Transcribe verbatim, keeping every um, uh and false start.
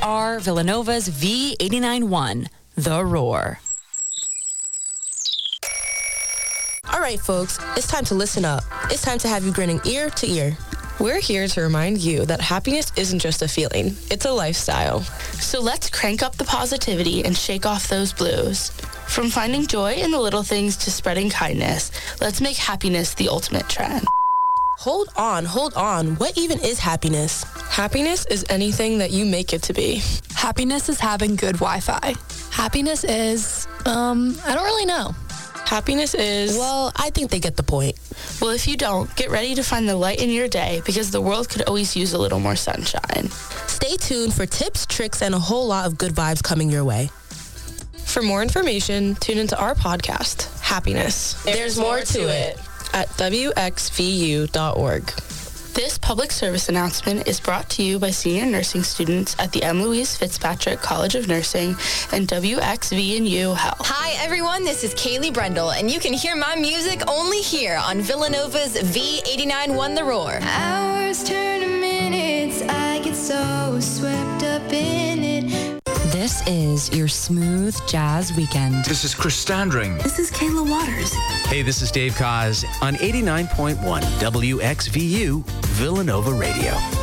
are Villanova's V eighty-nine one, The Roar. All right, folks, it's time to listen up. It's time to have you grinning ear to ear. We're here to remind you that happiness isn't just a feeling, it's a lifestyle. So let's crank up the positivity and shake off those blues. From finding joy in the little things to spreading kindness, let's make happiness the ultimate trend. Hold on, hold on. What even is happiness? Happiness is anything that you make it to be. Happiness is having good Wi-Fi. Happiness is, um, I don't really know. Happiness is... Well, I think they get the point. Well, if you don't, get ready to find the light in your day because the world could always use a little more sunshine. Stay tuned for tips, tricks, and a whole lot of good vibes coming your way. For more information, tune into our podcast, Happiness. There's more to it. At W X V U dot org. This public service announcement is brought to you by senior nursing students at the M. Louise Fitzpatrick College of Nursing and W X V and U Health. Hi, everyone. This is Kaylee Brendel, and you can hear my music only here on Villanova's V eighty-nine one The Roar. Hours turn to minutes. I get so swept up in it. This is your smooth jazz weekend. This is Chris Standring. This is Kayla Waters. Hey, this is Dave Kaz on eighty-nine point one W X V U Villanova Radio.